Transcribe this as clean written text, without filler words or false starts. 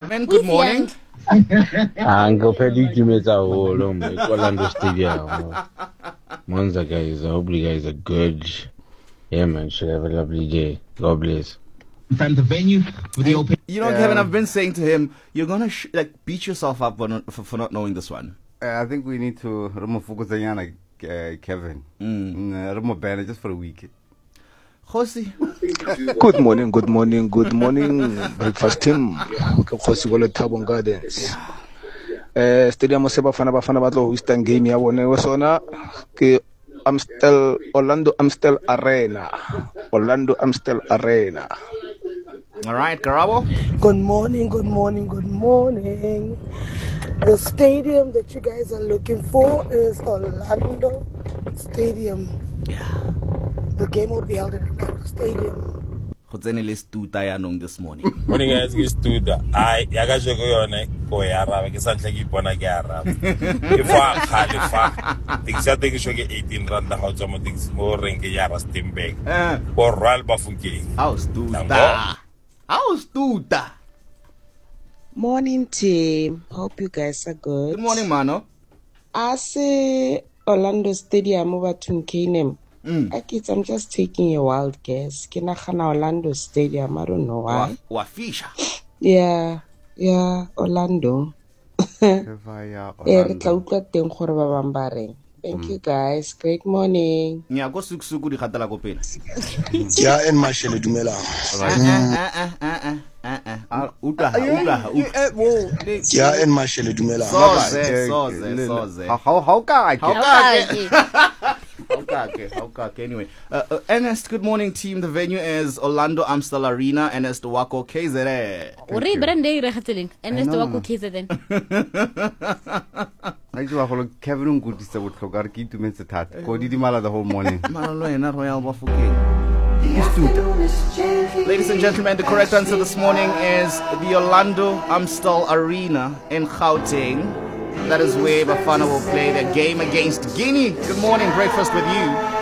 Man, good morning. Ngophethe itimeta holo Orlando Stadium. Monza guys, I hope you guys are good. Yeah man, should have a lovely day. God bless. From the venue for the open. You know, Kevin, I've been saying to him, you're gonna beat yourself up for not knowing this one. I think we need to remove Kevin. Remove banner just for a week. Khosi. Good morning. Breakfast team. Khosi go le Thabong Gardens. Stadium se bafana ba tlo host game ya bone we sona ke Orlando Amstel Arena. All right, Karabo. Good morning. The stadium that you guys are looking for is Orlando Stadium. Yeah. The game will be held at Orlando Stadium. This morning. Morning guys, ke studa. Ai, ya ga jego yone ko ya raba ke sa tle ke bona ke ya raba. Ke fa khalifa. Tiksa ke sho ke 18 rand ha tsama tiksi mo reng ke ya ra Steinberg. Ko Royal Bafokeng. How's Tuta? Morning team. Hope you guys are good. Good morning, Mano. I say Orlando Stadium over to Kanem. I'm just taking a wild guess. Kinahana Orlando Stadium. I don't know why. Wafisha. Yeah, Orlando. Thank you guys. Great morning. Ya en mashele dumela. Ya en mashele dumela. Soze. Okay. Anyway, Ernest, good morning, team. The venue is Orlando Amstel Arena. Ernest Wako KZN. Ernest Wako KZN. Kevin good is the whole morning. Ladies and gentlemen, the correct answer this morning is the Orlando Amstel Arena in Gauteng. That is where Bafana will play their game against Guinea. Good morning, breakfast with you.